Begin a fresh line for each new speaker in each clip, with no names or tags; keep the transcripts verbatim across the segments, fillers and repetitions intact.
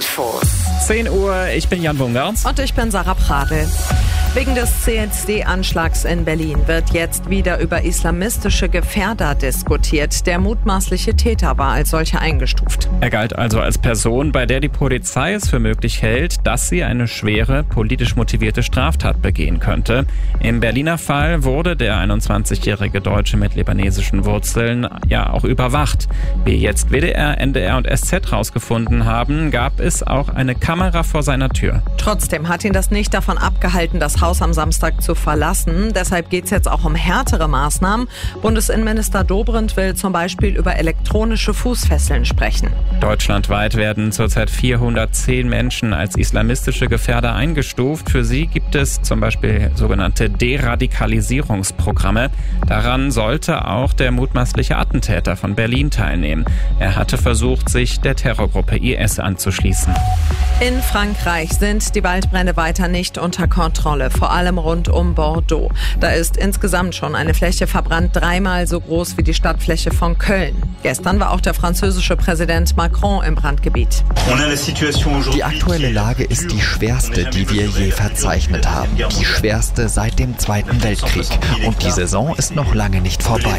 Infos.
zehn Uhr, ich bin Jan Bungert.
Und ich bin Sarah Pradl. Wegen des C S D-Anschlags in Berlin wird jetzt wieder über islamistische Gefährder diskutiert. Der mutmaßliche Täter war als solcher eingestuft.
Er galt also als Person, bei der die Polizei es für möglich hält, dass sie eine schwere, politisch motivierte Straftat begehen könnte. Im Berliner Fall wurde der einundzwanzigjährige Deutsche mit libanesischen Wurzeln ja auch überwacht. Wie jetzt W D R, N D R und S Z rausgefunden haben, gab es auch eine Kamera vor seiner Tür.
Trotzdem hat ihn das nicht davon abgehalten, das Haus am Samstag zu verlassen. Deshalb geht es jetzt auch um härtere Maßnahmen. Bundesinnenminister Dobrindt will zum Beispiel über elektronische Fußfesseln sprechen.
Deutschlandweit werden zurzeit vierhundertzehn Menschen als islamistische Gefährder eingestuft. Für sie gibt es zum Beispiel sogenannte Deradikalisierungsprogramme. Daran sollte auch der mutmaßliche Attentäter von Berlin teilnehmen. Er hatte versucht, sich der Terrorgruppe I S anzuschließen.
In Frankreich sind die Waldbrände weiter nicht unter Kontrolle, vor allem rund um Bordeaux. Da ist insgesamt schon eine Fläche verbrannt, dreimal so groß wie die Stadtfläche von Köln. Gestern war auch der französische Präsident Macron im Brandgebiet.
Die aktuelle Lage ist die schwerste, die wir je verzeichnet haben. Die schwerste seit dem Zweiten Weltkrieg. Und die Saison ist noch lange nicht vorbei.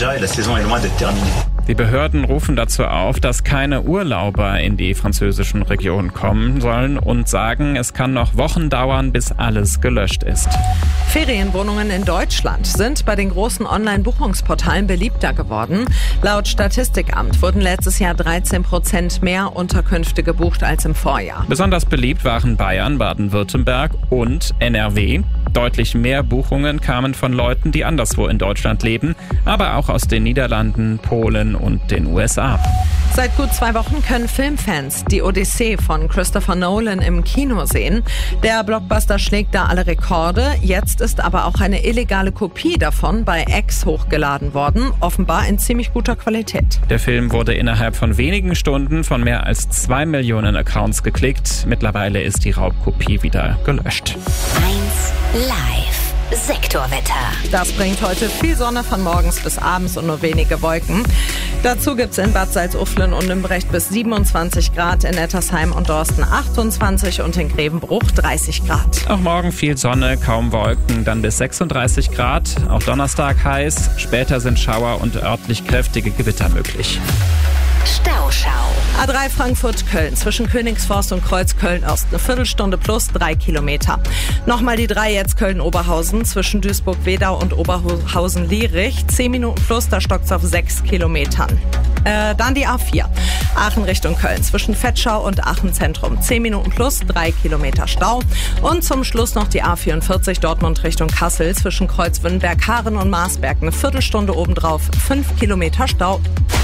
Die Behörden rufen dazu auf, dass keine Urlauber in die französischen Regionen kommen sollen und sagen, es kann noch Wochen dauern, bis alles gelöscht ist.
Ferienwohnungen in Deutschland sind bei den großen Online-Buchungsportalen beliebter geworden. Laut Statistikamt wurden letztes Jahr dreizehn Prozent mehr Unterkünfte gebucht als im Vorjahr.
Besonders beliebt waren Bayern, Baden-Württemberg und N R W. Deutlich mehr Buchungen kamen von Leuten, die anderswo in Deutschland leben, aber auch aus den Niederlanden, Polen und den U S A.
Seit gut zwei Wochen können Filmfans die Odyssee von Christopher Nolan im Kino sehen. Der Blockbuster schlägt da alle Rekorde. Jetzt ist aber auch eine illegale Kopie davon bei X hochgeladen worden, offenbar in ziemlich guter Qualität.
Der Film wurde innerhalb von wenigen Stunden von mehr als zwei Millionen Accounts geklickt. Mittlerweile ist die Raubkopie wieder gelöscht.
eins Live. Sektorwetter.
Das bringt heute viel Sonne von morgens bis abends und nur wenige Wolken. Dazu gibt's in Bad Salzuflen und Nümbrecht bis siebenundzwanzig Grad, in Nettersheim und Dorsten achtundzwanzig und in Grevenbruch dreißig Grad.
Auch morgen viel Sonne, kaum Wolken, dann bis sechsunddreißig Grad. Auch Donnerstag heiß, später sind Schauer und örtlich kräftige Gewitter möglich.
Stauschau.
A drei Frankfurt-Köln zwischen Königsforst und Kreuzköln-Ost. Eine Viertelstunde plus drei Kilometer. Nochmal die drei jetzt Köln-Oberhausen zwischen Duisburg-Wedau und Oberhausen-Lierich. Zehn Minuten plus, da stockt's auf sechs Kilometern. Äh, dann die A vier. Aachen Richtung Köln zwischen Vetschau und Aachen Zentrum. Zehn Minuten plus, drei Kilometer Stau. Und zum Schluss noch die A vierundvierzig Dortmund Richtung Kassel zwischen Kreuzwinberg, Haaren und Marsberg. Eine Viertelstunde obendrauf, fünf Kilometer Stau.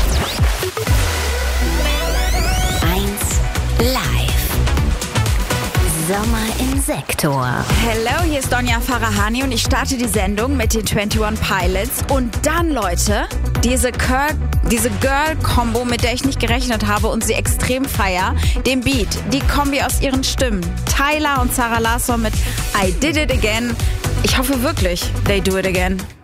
Live. Sommer im Sektor.
Hello, hier ist Donja Farahani und ich starte die Sendung mit den einundzwanzig Pilots. Und dann, Leute, diese Girl, diese Girl-Kombo, mit der ich nicht gerechnet habe und sie extrem feier, den Beat, die Kombi aus ihren Stimmen. Tyler und Sarah Larsson mit I Did It Again. Ich hoffe wirklich, they do it again.